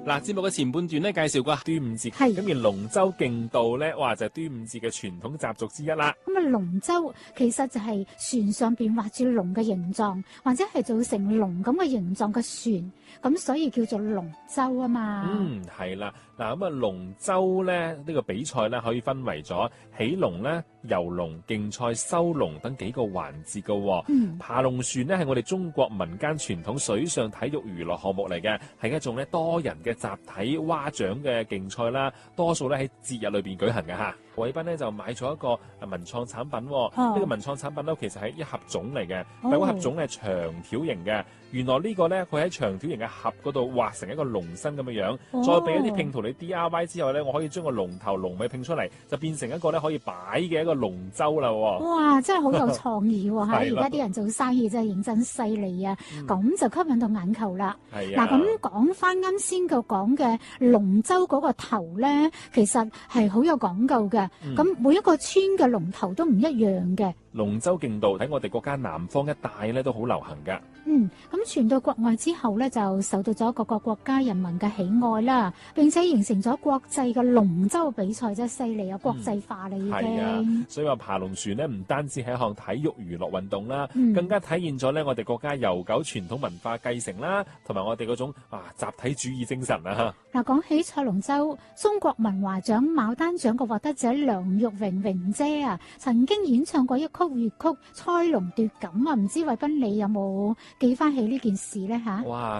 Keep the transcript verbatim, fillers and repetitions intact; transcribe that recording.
嗱，節目嘅前半段咧介紹過端午節， 係咁而龍舟競渡咧，哇就係端午節嘅傳統習俗之一啦。 咁啊，龍舟其實就係船上邊畫住龍嘅形狀，或者係做成龍咁嘅形狀嘅船，咁所以叫做龍舟啊嘛。 嗯，係啦，嗱咁啊，龍舟咧呢個比賽咧可以分為咗起龍咧、遊龍、競賽、收龍等幾個環節嘅。 嗯， 爬龍船咧係我哋中國民間傳統水上體育娛樂項目嚟嘅，係一種咧多人嘅集體划槳嘅競賽啦，多數咧喺節日裏邊舉行嘅嚇。偉斌咧就買咗一個文創產品，呢、 哦、 個文創產品咧其實係一盒粽嚟嘅， 哦、 但係個盒粽係長條形嘅。原來呢個咧佢喺長條形嘅盒嗰度畫成一個龍身咁嘅樣， 哦、 再俾一啲拼圖你 D I Y 之後咧，我可以將個龍頭龍尾拼出嚟，就變成一個咧可以擺嘅一個龍舟啦。 哇！真係好有創意喎嚇！而係家啲人做生意真係認真犀利啊！咁、嗯、就吸引到眼球啦。 係啊！ 嗱，咁講翻啱先個講嘅龍舟嗰個頭咧，其實係好有講究嘅。咁、嗯、每一個村嘅龍頭都唔一樣嘅。 龍舟競渡喺我哋國家南方一帶咧都好流行㗎。 嗯，咁傳到國外之後咧，就受到咗各個國家人民嘅喜愛啦，並且形成咗國際嘅龍舟比賽，真係犀利啊！國際化啦已經。係啊， 所以話爬龍船咧，唔單止係一項體育娛樂運動啦， 嗯、 更加體現咗咧我哋國家悠久傳統文化繼承啦，同埋我哋嗰種啊集體主義精神啊！ 嗱，講起賽龍舟，中國文華獎牡丹獎嘅獲得者梁玉榮榮姐啊，曾經演唱過一曲粵曲《賽龍奪錦》啊，唔知偉斌你有冇記翻起呢件事咧嚇？ 哇！